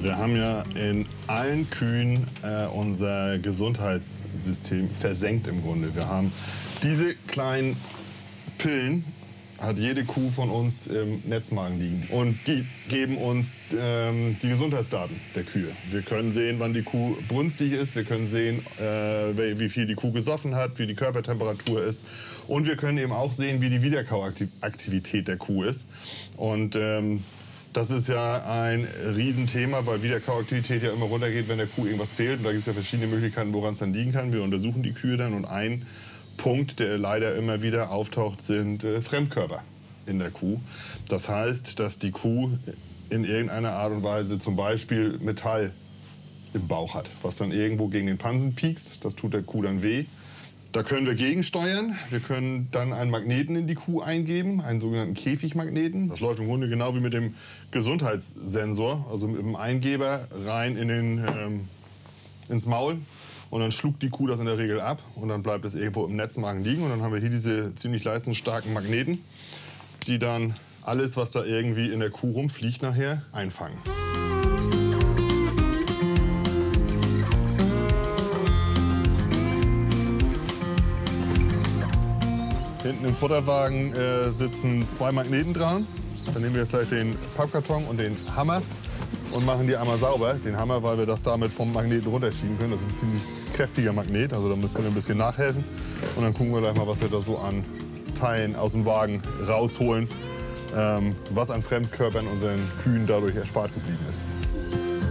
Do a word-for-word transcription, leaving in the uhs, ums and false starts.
Wir haben ja in allen Kühen äh, unser Gesundheitssystem versenkt im Grunde. Wir haben diese kleinen Pillen, hat jede Kuh von uns im Netzmagen liegen. Und die geben uns ähm, die Gesundheitsdaten der Kühe. Wir können sehen, wann die Kuh brünstig ist. Wir können sehen, äh, wie viel die Kuh gesoffen hat, wie die Körpertemperatur ist. Und wir können eben auch sehen, wie die Wiederkauaktivität der Kuh ist. Und ähm, das ist ja ein Riesenthema, weil Wiederkauaktivität ja immer runtergeht, wenn der Kuh irgendwas fehlt. Und da gibt es ja verschiedene Möglichkeiten, woran es dann liegen kann. Wir untersuchen die Kühe dann und ein Punkt, der leider immer wieder auftaucht, sind äh, Fremdkörper in der Kuh. Das heißt, dass die Kuh in irgendeiner Art und Weise zum Beispiel Metall im Bauch hat, was dann irgendwo gegen den Pansen piekst. Das tut der Kuh dann weh. Da können wir gegensteuern. Wir können dann einen Magneten in die Kuh eingeben, einen sogenannten Käfigmagneten. Das läuft im Grunde genau wie mit dem Gesundheitssensor, also mit dem Eingeber rein in den, ähm, ins Maul. Und dann schluckt die Kuh das in der Regel ab und dann bleibt es irgendwo im Netzmagen liegen. Und dann haben wir hier diese ziemlich leistungsstarken Magneten, die dann alles, was da irgendwie in der Kuh rumfliegt, nachher einfangen. Hinten im Futterwagen äh, sitzen zwei Magneten dran. Dann nehmen wir jetzt gleich den Pappkarton und den Hammer und machen die einmal sauber. Den Hammer, weil wir das damit vom Magneten runterschieben können. Das ist ein ziemlich kräftiger Magnet, also da müsst ihr ein bisschen nachhelfen. Und dann gucken wir gleich mal, was wir da so an Teilen aus dem Wagen rausholen, ähm, was an Fremdkörpern unseren Kühen dadurch erspart geblieben ist.